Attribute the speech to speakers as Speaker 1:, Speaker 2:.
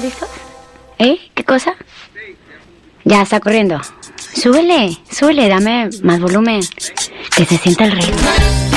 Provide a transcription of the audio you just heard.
Speaker 1: listos? ¿Qué cosa? Ya, está corriendo. Súbele, dame más volumen. Que se sienta el ritmo.